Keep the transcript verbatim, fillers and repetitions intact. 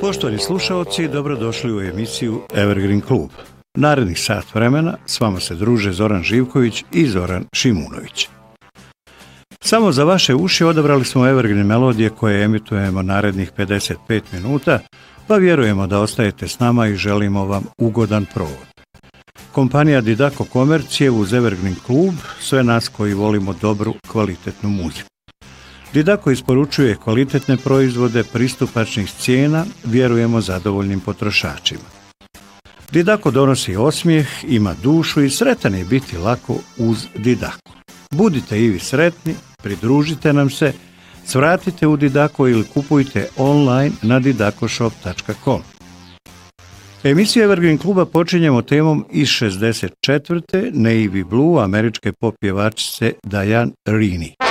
Poštovani slušaoci, dobrodošli u emisiju Evergreen Klub. Narednih sat vremena s vama se druže Zoran Živković i Zoran Šimunović. Samo za vaše uši odabrali smo Evergreen melodije koje emitujemo narednih pedeset pet minuta, pa vjerujemo da ostajete s nama i želimo vam ugodan provod. Kompanija Didako Komercije uz Evergreen Klub, sve nas koji volimo dobru, kvalitetnu muziku. Didako isporučuje kvalitetne proizvode pristupačnih cijena, vjerujemo zadovoljnim potrošačima. Didako donosi osmijeh, ima dušu i sretan je biti lako uz Didako. Budite i vi sretni, pridružite nam se, svratite u Didako ili kupujte online na didakoshop tačka com. Emisiju Evergreen Kluba počinjemo temom iz šezdeset četvrte. Navy Blue američke pop pjevačice Diane Rini.